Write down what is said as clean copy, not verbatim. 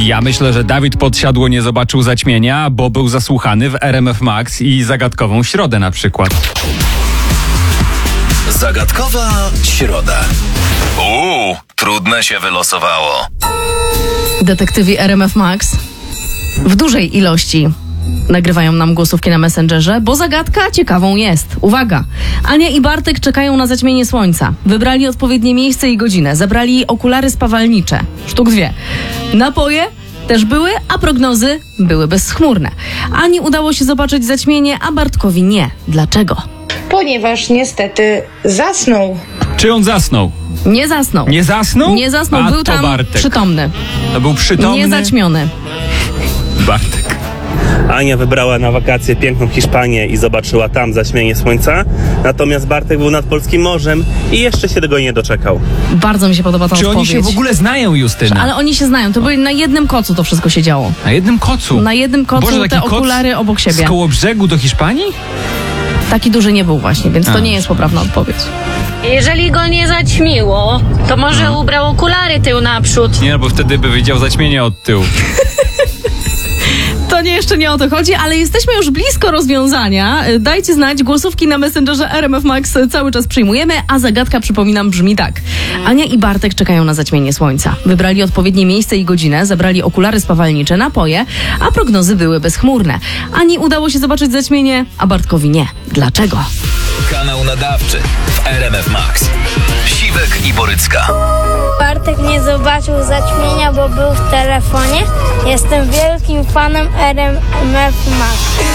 Ja myślę, że Dawid Podsiadło nie zobaczył zaćmienia, bo był zasłuchany w RMF Max i Zagadkową Środę na przykład. Zagadkowa Środa. Trudne się wylosowało. Detektywi RMF Max w dużej ilości nagrywają nam głosówki na Messengerze, bo zagadka ciekawą jest. Uwaga! Ania i Bartek czekają na zaćmienie słońca. Wybrali odpowiednie miejsce i godzinę. Zabrali okulary spawalnicze. Sztuk 2. Napoje też były, a prognozy były bezchmurne. Ani udało się zobaczyć zaćmienie, a Bartkowi nie. Dlaczego? Ponieważ niestety zasnął. Czy on zasnął? Nie zasnął. Nie zasnął? Nie zasnął, był to tam Bartek. przytomny. To był przytomny? Niezaćmiony. Bartek. Ania wybrała na wakacje piękną Hiszpanię i zobaczyła tam zaćmienie słońca. Natomiast Bartek był nad polskim morzem i jeszcze się tego nie doczekał. Bardzo mi się podoba ta Czy odpowiedź. oni się w ogóle znają, Justyna? Ale oni się znają. To były na jednym kocu to wszystko się działo. Na jednym kocu? Na jednym kocu. Boże, te taki koc okulary obok siebie. Z Kołobrzegu do Hiszpanii? Taki duży nie był właśnie, więc to nie jest poprawna odpowiedź. Jeżeli go nie zaćmiło, to może ubrał okulary tył naprzód. Nie, bo wtedy by widział zaćmienie od tyłu. To jeszcze nie o to chodzi, ale jesteśmy już blisko rozwiązania. Dajcie znać, głosówki na Messengerze RMF Max cały czas przyjmujemy, a zagadka, przypominam, brzmi tak. Ania i Bartek czekają na zaćmienie słońca. Wybrali odpowiednie miejsce i godzinę, zabrali okulary spawalnicze, napoje, a prognozy były bezchmurne. Ani udało się zobaczyć zaćmienie, a Bartkowi nie. Dlaczego? Kanał nadawczy w RMF Max. Siwek i Borycka. Bartek nie zobaczył zaćmienia, bo był w telefonie. Jestem wielkim fanem RMF Max.